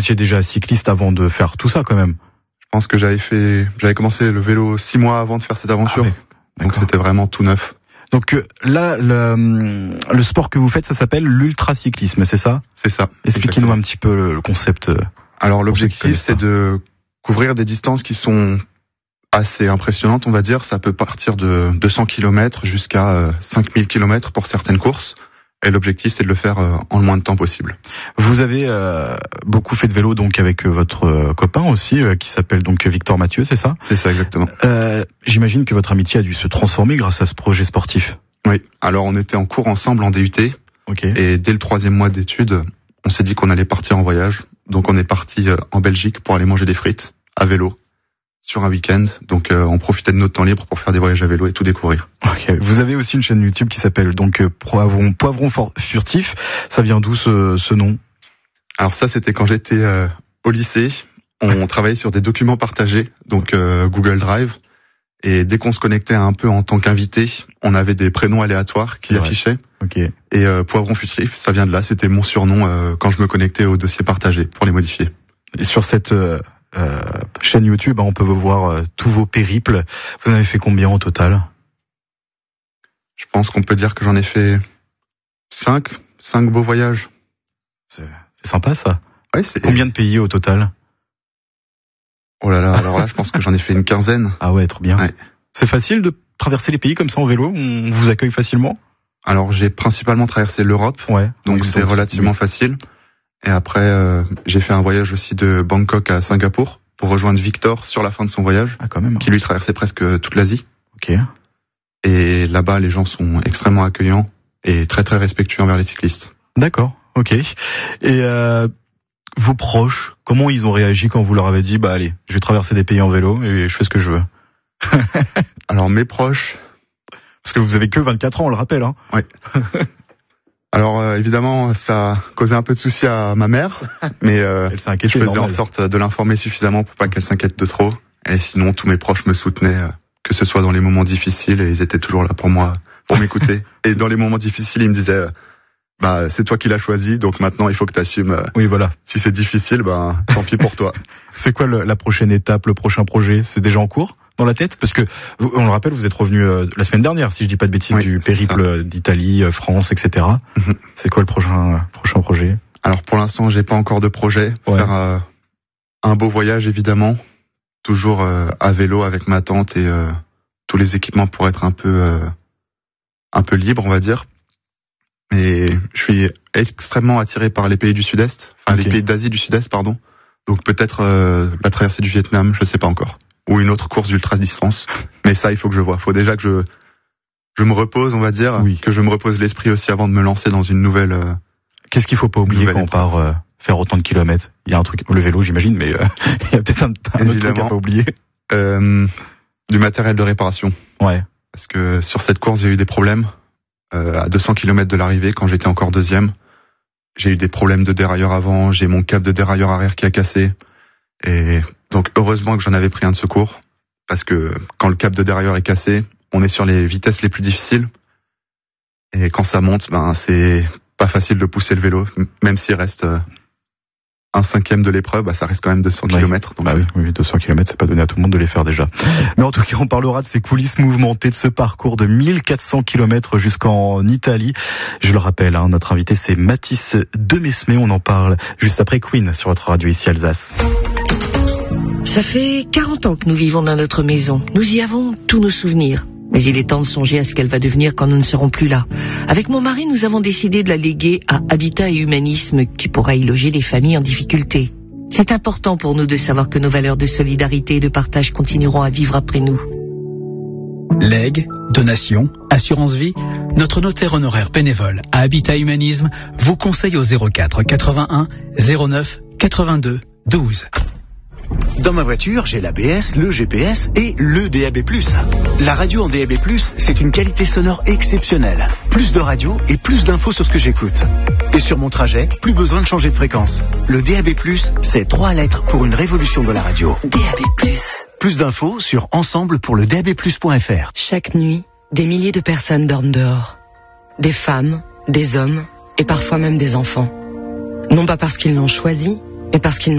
étiez déjà cycliste avant de faire tout ça quand même. Je pense que j'avais commencé le vélo 6 mois avant de faire cette aventure. Ah ouais, donc c'était vraiment tout neuf. Donc là, le sport que vous faites, ça s'appelle l'ultracyclisme, c'est ça ? C'est ça. Expliquez-nous un petit peu le concept. Alors l'objectif, c'est de couvrir des distances qui sont assez impressionnantes, on va dire. Ça peut partir de 200 km jusqu'à 5000 km pour certaines courses. Et l'objectif, c'est de le faire en le moins de temps possible. Vous avez beaucoup fait de vélo donc avec votre copain aussi, qui s'appelle donc Victor Mathieu, c'est ça ? C'est ça, exactement. J'imagine que votre amitié a dû se transformer grâce à ce projet sportif. Oui, alors on était en cours ensemble en DUT. Okay. Et dès le 3e mois d'études, on s'est dit qu'on allait partir en voyage. Donc on est parti en Belgique pour aller manger des frites à vélo sur un week-end. Donc on profitait de notre temps libre pour faire des voyages à vélo et tout découvrir. Okay. Vous avez aussi une chaîne YouTube qui s'appelle donc Poivron Furtif. Ça vient d'où ce nom ? Alors ça, c'était quand j'étais au lycée. On travaillait sur des documents partagés, donc Google Drive. Et dès qu'on se connectait un peu en tant qu'invité, on avait des prénoms aléatoires qui affichaient. Okay. Et Poivron Furtif, ça vient de là. C'était mon surnom quand je me connectais aux dossiers partagés pour les modifier. Et sur cette chaîne YouTube, on peut voir tous vos périples. Vous en avez fait combien au total ? Je pense qu'on peut dire que j'en ai fait 5 beaux voyages. C'est sympa ça. Ouais, combien de pays au total ? Oh là là, alors là, je pense que j'en ai fait une 15aine. Ah ouais, trop bien. Ouais. C'est facile de traverser les pays comme ça en vélo ? On vous accueille facilement ? Alors j'ai principalement traversé l'Europe, donc c'est relativement facile. Et après, j'ai fait un voyage aussi de Bangkok à Singapour pour rejoindre Victor sur la fin de son voyage, quand même. Qui lui traversait presque toute l'Asie. Ok. Et là-bas, les gens sont extrêmement accueillants et très très respectueux envers les cyclistes. D'accord, ok. Et vos proches, comment ils ont réagi quand vous leur avez dit, bah allez, je vais traverser des pays en vélo et je fais ce que je veux ? Alors mes proches... Parce que vous avez que 24 ans, on le rappelle, hein. Ouais. Alors évidemment, ça causait un peu de soucis à ma mère, mais elle s'est inquiétée, je faisais normal. en sorte de l'informer suffisamment pour pas qu'elle s'inquiète de trop. Et sinon, tous mes proches me soutenaient, que ce soit dans les moments difficiles, et ils étaient toujours là pour moi, pour m'écouter. Et dans les moments difficiles, ils me disaient, bah c'est toi qui l'as choisi, donc maintenant il faut que t'assumes. Oui, voilà. Si c'est difficile, bah tant pis pour toi. C'est quoi la prochaine étape, le prochain projet ? C'est déjà en cours ? Dans la tête, parce que on le rappelle, vous êtes revenu la semaine dernière, si je dis pas de bêtises, du périple d'Italie, France, etc. Mm-hmm. C'est quoi le prochain projet ? Alors pour l'instant, j'ai pas encore de projet. Faire un beau voyage évidemment, toujours à vélo avec ma tante et tous les équipements pour être un peu libre, on va dire. Et je suis extrêmement attiré par les pays du Sud-Est, les pays d'Asie du Sud-Est, pardon. Donc peut-être la traversée du Vietnam, je sais pas encore. Ou une autre course d'ultra-distance. Mais ça, il faut que je vois. Il faut déjà que je me repose, on va dire. Oui. Que je me repose l'esprit aussi avant de me lancer dans une nouvelle... Qu'est-ce qu'il faut pas oublier quand on part faire autant de kilomètres ? Il y a un truc, le vélo j'imagine, mais il y a peut-être un autre truc à pas oublier. Du matériel de réparation. Ouais. Parce que sur cette course, j'ai eu des problèmes. À 200 km de l'arrivée, quand j'étais encore deuxième, j'ai eu des problèmes de dérailleur avant, j'ai mon câble de dérailleur arrière qui a cassé. Et donc heureusement que j'en avais pris un de secours, parce que quand le câble de dérailleur est cassé, on est sur les vitesses les plus difficiles, et quand ça monte, c'est pas facile de pousser le vélo, même s'il reste 1/5 de l'épreuve, ça reste quand même 200 km. Donc... oui, 200 km, c'est pas donné à tout le monde de les faire déjà. Mais en tout cas, on parlera de ces coulisses mouvementées, de ce parcours de 1400 km jusqu'en Italie. Je le rappelle, notre invité c'est Mathis Demesmé, on en parle juste après Queen sur votre radio ici Alsace. Ça fait 40 ans que nous vivons dans notre maison. Nous y avons tous nos souvenirs. Mais il est temps de songer à ce qu'elle va devenir quand nous ne serons plus là. Avec mon mari, nous avons décidé de la léguer à Habitat et Humanisme, qui pourra y loger les familles en difficulté. C'est important pour nous de savoir que nos valeurs de solidarité et de partage continueront à vivre après nous. Legs, donations, assurance vie, notre notaire honoraire bénévole à Habitat Humanisme vous conseille au 04 81 09 82 12. Dans ma voiture, j'ai l'ABS, le GPS et le DAB+. La radio en DAB+, c'est une qualité sonore exceptionnelle. Plus de radio et plus d'infos sur ce que j'écoute. Et sur mon trajet, plus besoin de changer de fréquence. Le DAB+, c'est 3 lettres pour une révolution de la radio. DAB+. Plus d'infos sur ensemblepourledabplus.fr. Chaque nuit, des milliers de personnes dorment dehors. Des femmes, des hommes et parfois même des enfants. Non pas parce qu'ils l'ont choisi, mais parce qu'ils